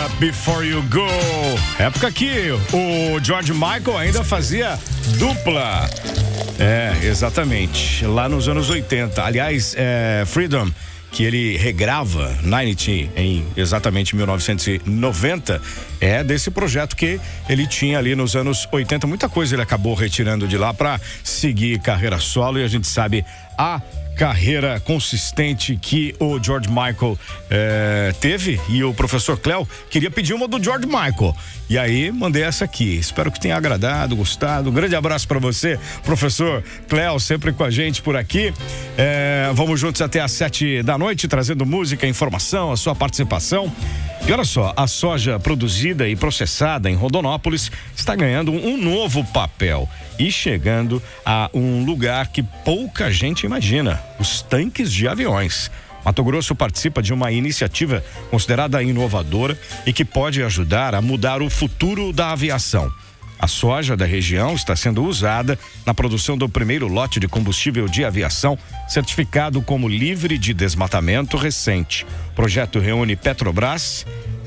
Up Before You Go. Época que o George Michael ainda fazia dupla. Exatamente. Lá nos anos 80. Aliás, Freedom, que ele regrava 90 em exatamente 1990, é desse projeto que ele tinha ali nos anos 80. Muita coisa ele acabou retirando de lá para seguir carreira solo, e a gente sabe a carreira consistente que o George Michael teve, e o professor Cléo queria pedir uma do George Michael, e aí mandei essa aqui. Espero que tenha agradado, gostado. Um grande abraço para você, professor Cléo, sempre com a gente por aqui. Vamos juntos até às 7 da noite, trazendo música, informação, a sua participação. E olha só, a soja produzida e processada em Rondonópolis está ganhando um novo papel e chegando a um lugar que pouca gente imagina: os tanques de aviões. Mato Grosso participa de uma iniciativa considerada inovadora e que pode ajudar a mudar o futuro da aviação. A soja da região está sendo usada na produção do primeiro lote de combustível de aviação certificado como livre de desmatamento recente. O projeto reúne Petrobras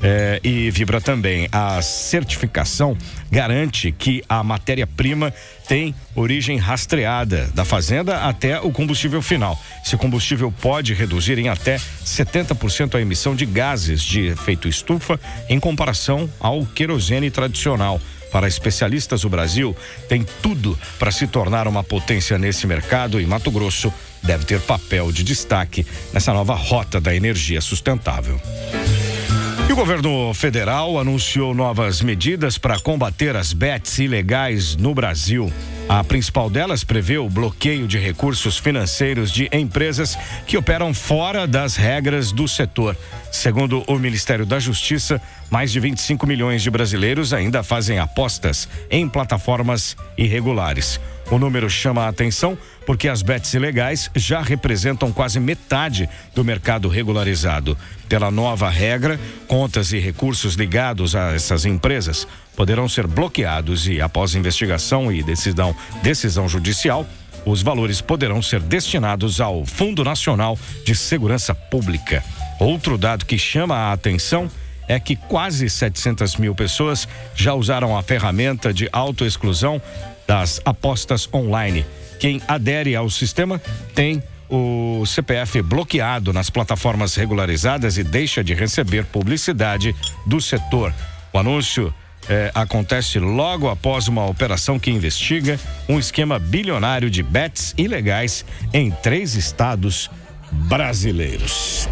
e Vibra também. A certificação garante que a matéria-prima tem origem rastreada da fazenda até o combustível final. Esse combustível pode reduzir em até 70% a emissão de gases de efeito estufa em comparação ao querosene tradicional. Para especialistas, o Brasil tem tudo para se tornar uma potência nesse mercado, e Mato Grosso deve ter papel de destaque nessa nova rota da energia sustentável. E o governo federal anunciou novas medidas para combater as bets ilegais no Brasil. A principal delas prevê o bloqueio de recursos financeiros de empresas que operam fora das regras do setor. Segundo o Ministério da Justiça, mais de 25 milhões de brasileiros ainda fazem apostas em plataformas irregulares. O número chama a atenção porque as bets ilegais já representam quase metade do mercado regularizado. Pela nova regra, contas e recursos ligados a essas empresas poderão ser bloqueados e, após investigação e decisão judicial, os valores poderão ser destinados ao Fundo Nacional de Segurança Pública. Outro dado que chama a atenção é que quase 700 mil pessoas já usaram a ferramenta de autoexclusão das apostas online. Quem adere ao sistema tem o CPF bloqueado nas plataformas regularizadas e deixa de receber publicidade do setor. O anúncio acontece logo após uma operação que investiga um esquema bilionário de bets ilegais em 3 estados brasileiros.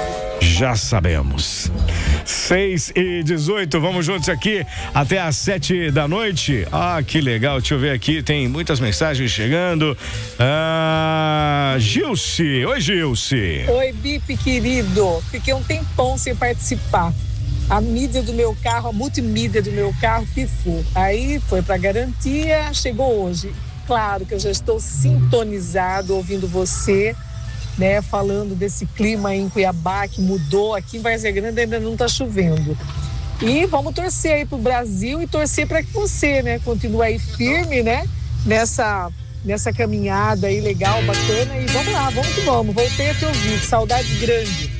Já sabemos. 6h18, vamos juntos aqui até às 7 da noite. Ah, que legal, deixa eu ver aqui, tem muitas mensagens chegando. Gilce, oi Gilce. Oi Bip, querido, fiquei um tempão sem participar. A mídia do meu carro, a multimídia do meu carro pifou. Aí foi para garantia, chegou hoje. Claro que eu já estou sintonizado ouvindo você, né, falando desse clima em Cuiabá que mudou. Aqui em Várzea Grande ainda não está chovendo. E vamos torcer aí pro Brasil e torcer para que você, né, continue aí firme, né, nessa caminhada aí legal, bacana. E vamos lá, vamos que vamos. Voltei a te ouvir, saudade grande.